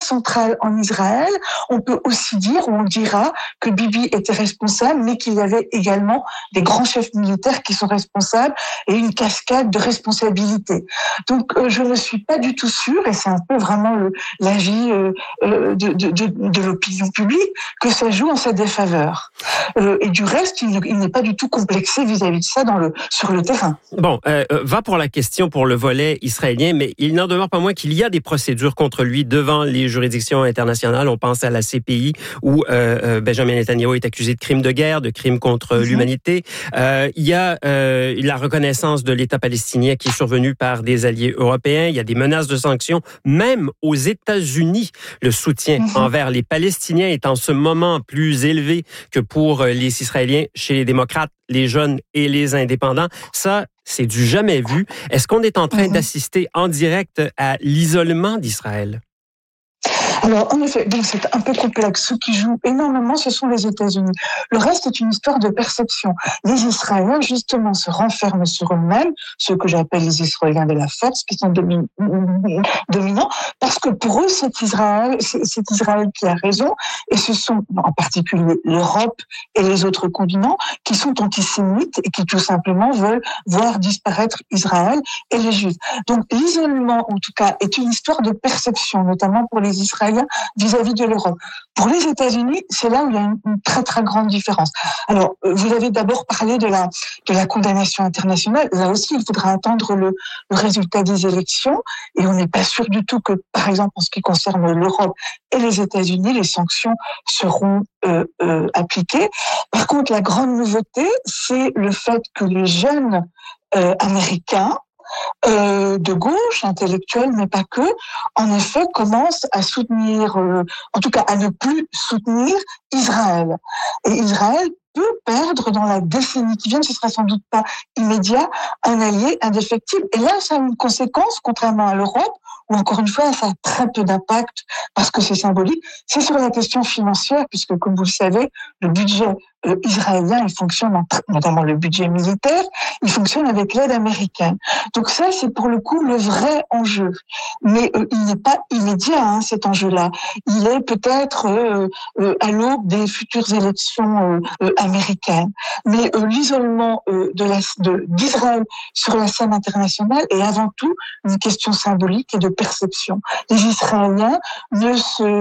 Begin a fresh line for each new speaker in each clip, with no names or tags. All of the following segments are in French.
centrale en Israël, on peut aussi dire, ou on dira, que Bibi était responsable, mais qu'il y avait également des grands chefs militaires qui sont responsables et une cascade de responsabilités. Donc, je ne suis pas du tout sûre, et c'est un peu vraiment l'avis de l'opinion publique, que ça joue en sa défaveur. Et du reste, il n'est pas du tout complexé vis-à-vis de ça sur le terrain.
Bon, va pour la question pour le volet israélien, mais il n'en demeure pas moins qu'il y a des procédures contre lui devant les juridictions internationales. On pense à la CPI où Benjamin Netanyahu est accusé de crimes de guerre, de crimes contre l'humanité. Il y a la reconnaissance de l'État palestinien qui est survenu par des alliés européens. Il y a des menaces de sanctions, même aux États-Unis. Le soutien envers les Palestiniens est en ce moment plus élevé que pour les Israéliens chez les démocrates, les jeunes et les indépendants. Ça, c'est du jamais vu. Est-ce qu'on est en train d'assister en direct à l'isolement d'Israël?
Alors, en effet, donc c'est un peu complexe. Ceux qui jouent énormément, ce sont les États-Unis. Le reste est une histoire de perception. Les Israéliens, justement, se renferment sur eux-mêmes, ceux que j'appelle les Israéliens de la force, qui sont dominants, parce que pour eux, c'est Israël qui a raison, et ce sont, en particulier, l'Europe et les autres continents, qui sont antisémites et qui, tout simplement, veulent voir disparaître Israël et les Juifs. Donc, l'isolement, en tout cas, est une histoire de perception, notamment pour les Israéliens vis-à-vis de l'Europe. Pour les États-Unis, c'est là où il y a une très très grande différence. Alors, vous avez d'abord parlé de la condamnation internationale. Là aussi, il faudra attendre le résultat des élections, et on n'est pas sûr du tout que, par exemple, en ce qui concerne l'Europe et les États-Unis, les sanctions seront appliquées. Par contre, la grande nouveauté, c'est le fait que les jeunes américains de gauche, intellectuelle, mais pas que, en effet, commence à soutenir, en tout cas à ne plus soutenir Israël. Et Israël peut perdre dans la décennie qui vient, ce sera sans doute pas immédiat, un allié indéfectible. Et là, ça a une conséquence, contrairement à l'Europe, où encore une fois, ça a très peu d'impact parce que c'est symbolique. C'est sur la question financière, puisque comme vous le savez, le budget israélien, il fonctionne, notamment le budget militaire, il fonctionne avec l'aide américaine. Donc ça, c'est pour le coup le vrai enjeu. Mais il n'est pas immédiat, cet enjeu-là. Il est peut-être à l'aube des futures élections américaines. Mais l'isolement d'Israël sur la scène internationale est avant tout une question symbolique et de perception. Les Israéliens ne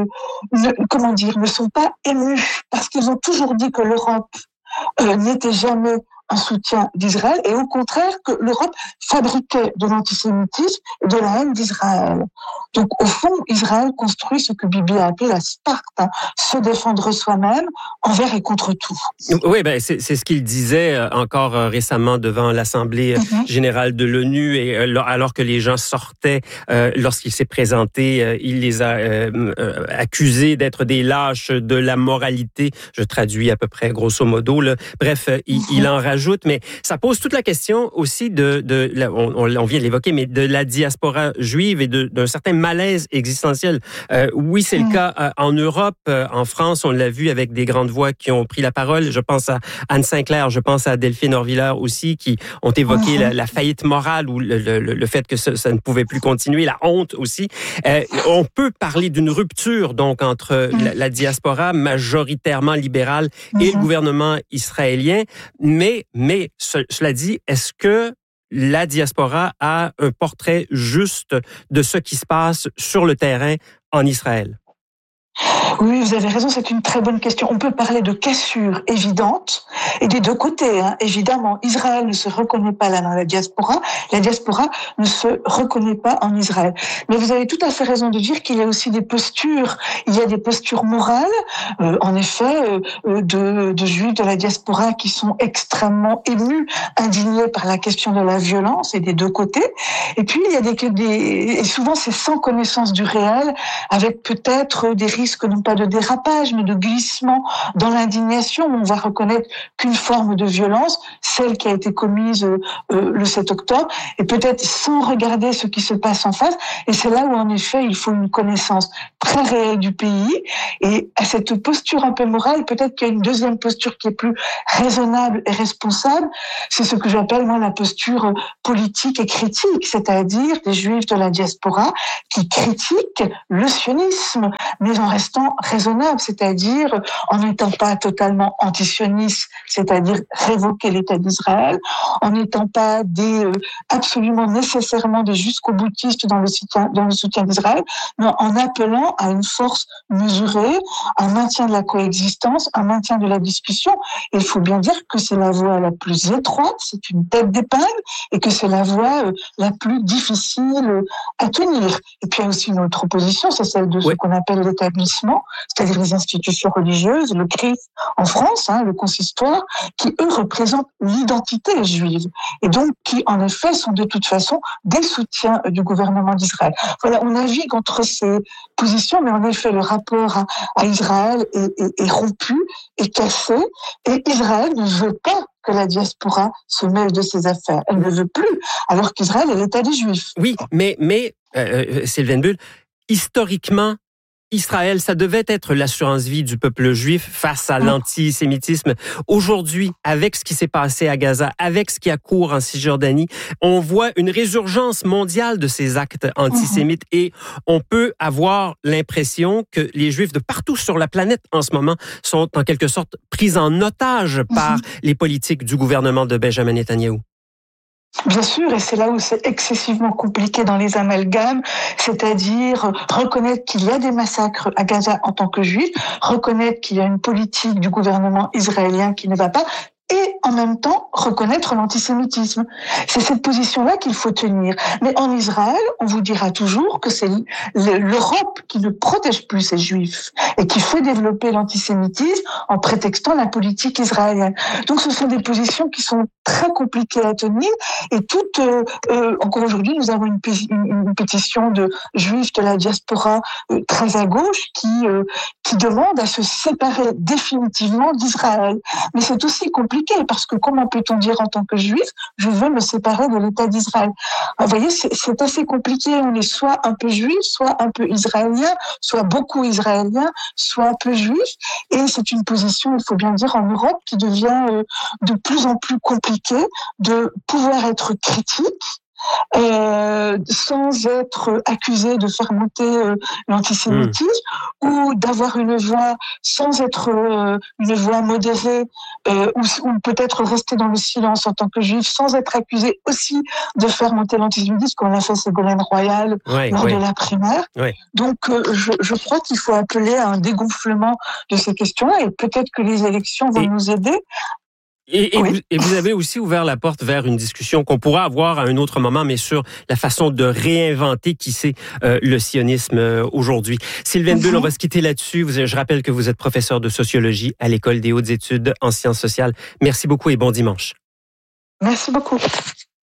sont pas émus parce qu'ils ont toujours dit que l'Europe n'était jamais un soutien d'Israël, et au contraire que l'Europe fabriquait de l'antisémitisme et de la haine d'Israël. Donc au fond, Israël construit ce que Bibi a appelé la Sparte, se défendre soi-même envers et contre tout.
Oui, c'est ce qu'il disait encore récemment devant l'Assemblée générale de l'ONU, et alors que les gens sortaient, lorsqu'il s'est présenté, il les a accusés d'être des lâches de la moralité. Je traduis à peu près grosso modo. Là. Bref, il en rajoute, mais ça pose toute la question aussi on vient de l'évoquer, mais de la diaspora juive et d'un certain malaise existentiel. Oui, c'est le cas en Europe, en France, on l'a vu avec des grandes voix qui ont pris la parole. Je pense à Anne Sinclair, je pense à Delphine Orvilleur aussi, qui ont évoqué la faillite morale ou le fait que ça ne pouvait plus continuer, la honte aussi. On peut parler d'une rupture donc entre la diaspora majoritairement libérale et le gouvernement israélien, mais cela dit, est-ce que la diaspora a un portrait juste de ce qui se passe sur le terrain en Israël?
Oui, vous avez raison, c'est une très bonne question. On peut parler de cassures évidentes et des deux côtés, évidemment. Israël ne se reconnaît pas là dans la diaspora ne se reconnaît pas en Israël. Mais vous avez tout à fait raison de dire qu'il y a aussi des postures. Il y a des postures morales, en effet, de juifs de la diaspora qui sont extrêmement émus, indignés par la question de la violence et des deux côtés. Et puis il y a et souvent c'est sans connaissance du réel, avec peut-être des risques non pas de dérapage, mais de glissement dans l'indignation. On va reconnaître qu'une forme de violence, celle qui a été commise le 7 octobre, et peut-être sans regarder ce qui se passe en face. Et c'est là où, en effet, il faut une connaissance très réelle du pays. Et à cette posture un peu morale, peut-être qu'il y a une deuxième posture qui est plus raisonnable et responsable. C'est ce que j'appelle, moi, la posture politique et critique, c'est-à-dire des Juifs de la diaspora qui critiquent le sionisme, mais en restant raisonnable, c'est-à-dire en n'étant pas totalement antisionistes, c'est-à-dire révoquer l'État d'Israël, en n'étant pas absolument nécessairement des jusqu'au-boutistes dans le soutien d'Israël, mais en appelant à une force mesurée, un maintien de la coexistence, un maintien de la discussion. Et il faut bien dire que c'est la voie la plus étroite, c'est une tête d'épingle, et que c'est la voie la plus difficile à tenir. Et puis il y a aussi une autre opposition, c'est celle de ce qu'on appelle l'établissement, c'est-à-dire les institutions religieuses, le Christ en France, le consistoire, qui eux représentent l'identité juive, et donc qui en effet sont de toute façon des soutiens du gouvernement d'Israël. Voilà, on navigue entre ces positions, mais en effet le rapport à Israël est rompu, est cassé, et Israël ne veut pas que la diaspora se mêle de ses affaires. Elle ne veut plus, alors qu'Israël est l'État des Juifs.
Oui, mais Sylvaine Bull, historiquement, Israël, ça devait être l'assurance-vie du peuple juif face à l'antisémitisme. Aujourd'hui, avec ce qui s'est passé à Gaza, avec ce qui a cours en Cisjordanie, on voit une résurgence mondiale de ces actes antisémites et on peut avoir l'impression que les Juifs de partout sur la planète en ce moment sont en quelque sorte pris en otage par les politiques du gouvernement de Benjamin Netanyahou.
Bien sûr, et c'est là où c'est excessivement compliqué dans les amalgames, c'est-à-dire reconnaître qu'il y a des massacres à Gaza en tant que juif, reconnaître qu'il y a une politique du gouvernement israélien qui ne va pas, et en même temps reconnaître l'antisémitisme. C'est cette position-là qu'il faut tenir. Mais en Israël, on vous dira toujours que c'est l'Europe qui ne protège plus ses juifs et qui fait développer l'antisémitisme en prétextant la politique israélienne. Donc ce sont des positions qui sont très compliquées à tenir et encore aujourd'hui, nous avons une pétition de juifs de la diaspora très à gauche qui demande à se séparer définitivement d'Israël. Mais c'est aussi compliqué parce que comment peut-on dire en tant que juif, je veux me séparer de l'État d'Israël? Vous voyez, c'est assez compliqué. On est soit un peu juif, soit un peu israélien, soit beaucoup israélien, soit un peu juif. Et c'est une position, il faut bien dire, en Europe qui devient de plus en plus compliquée de pouvoir être critique, sans être accusé de faire monter l'antisémitisme ou d'avoir une voix sans être une voix modérée ou peut-être rester dans le silence en tant que juif sans être accusé aussi de faire monter l'antisémitisme comme l'a fait Ségolène Royal lors de la primaire. Donc je crois qu'il faut appeler à un dégonflement de ces questions-là et peut-être que les élections vont nous aider.
Et vous avez aussi ouvert la porte vers une discussion qu'on pourra avoir à un autre moment, mais sur la façon de réinventer qui c'est le sionisme aujourd'hui. Sylvaine Bull, on va se quitter là-dessus. Je rappelle que vous êtes professeur de sociologie à l'École des hautes études en sciences sociales. Merci beaucoup et bon dimanche.
Merci beaucoup.